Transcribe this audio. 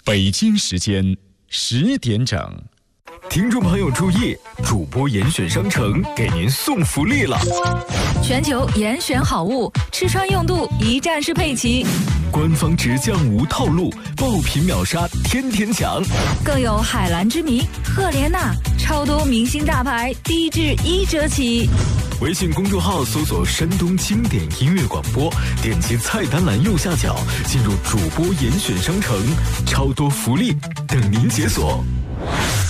北京时间10点整。 听众朋友注意，主播严选商城给您送福利了！ 全球严选好物，吃穿用度一站式配齐， 官方直降无套路，爆品秒杀天天抢， 更有海蓝之谜、赫莲娜，超多明星大牌，低至1折起。 微信公众号搜索山东经典音乐广播，点击菜单栏右下角进入主播严选商城，超多福利等您解锁。